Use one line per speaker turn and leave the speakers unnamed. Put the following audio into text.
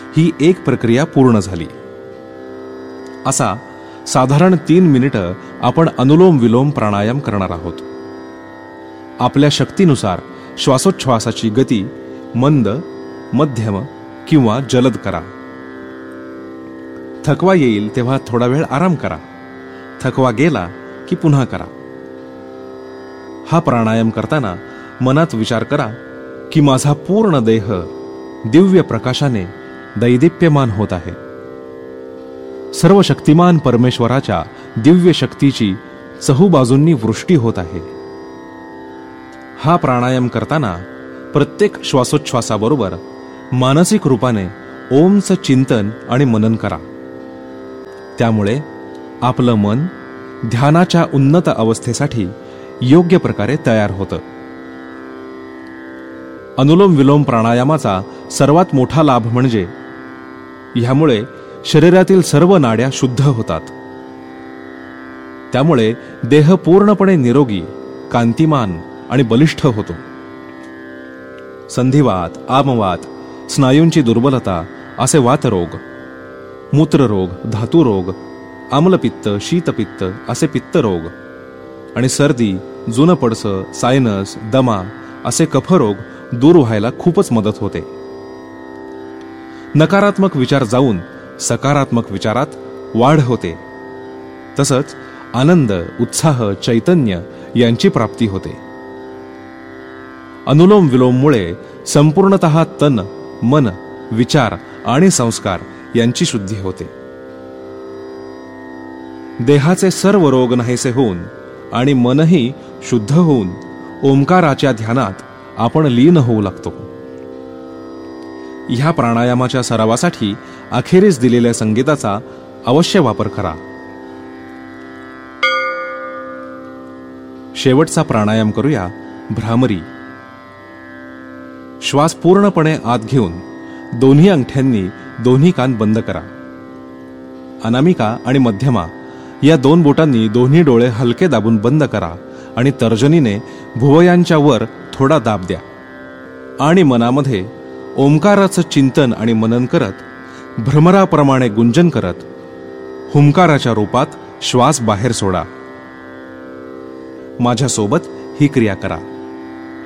ही एक प्रक्रिया पूर्ण झाली. असा साधारण 3 मिनिटं आपण अनुलोम विलोम प्राणायाम करणार आहोत. आपल्या शक्तीनुसार श्वासोच्छ्वासाची गती मंद, मध्यम किंवा जलद करा. थकवा येईल तेव्हा थोडा वेळ आराम करा. थकवा गेला की पुन्हा करा. हा प्राणायाम करताना मनात विचार करा की माझा पूर्ण देह दिव्य प्रकाशाने दैदिप्यमान होत आहे. सर्व शक्तिमान परमेश्वराच्या दिव्य शक्तीची चहूबाजूंनी वृष्टी होत आहे. हा प्राणायाम करताना प्रत्येक श्वासोच्छ्वासाबरोबर मानसिक रूपाने ओमचं चिंतन आणि मनन करा. त्यामुळे आपलं मन ध्यानाच्या उन्नत अवस्थेसाठी योग्य प्रकारे तयार होतं. अनुलोम विलोम प्राणायामाचा सर्वात मोठा लाभ म्हणजे ह्यामुळे शरीरातील सर्व नाड्या शुद्ध होतात. त्यामुळे देह पूर्णपणे निरोगी, कांतिमान आणि बलिष्ठ होतो. संधिवात, आमवात, स्नायूंची दुर्बलता असे वातरोग, मूत्ररोग, धातुरोग, आम्लपित्त, शीतपित्त असे पित्तरोग आणि सर्दी, जुनपडस, सायनस, दमा असे कफरोग दूर व्हायला खूपच मदत होते. नकारात्मक विचार जाऊन सकारात्मक विचारात वाढ होते. तसंच आनंद, उत्साह, चैतन्य यांची प्राप्ती होते. अनुलोम विलोममुळे संपूर्णतः तन, मन, विचार आणि संस्कार यांची शुद्धी होते. देहाचे सर्व रोग नाहीसे होऊन आणि मनही शुद्ध होऊन ओंकाराच्या ध्यानात आपण लीन होऊ लागतो. ह्या प्राणायामाच्या सरावासाठी अखेरीस दिलेल्या संगीताचा अवश्य वापर करा. शेवटचा प्राणायाम करूया भ्रामरी. श्वास पूर्णपणे आत घेऊन दोन्ही अंगठ्यांनी दोन्ही कान बंद करा. अनामिका आणि मध्यमा या 2 बोटांनी दोन्ही डोळे हलके दाबून बंद करा आणि तर्जनीने भुवयांच्या वर थोडा दाब द्या आणि मनामध्ये ओंकाराचं चिंतन आणि मनन करत भ्रमराप्रमाणे गुंजन करत हुंकाराच्या रूपात श्वास बाहेर सोडा. माझ्यासोबत ही क्रिया करा.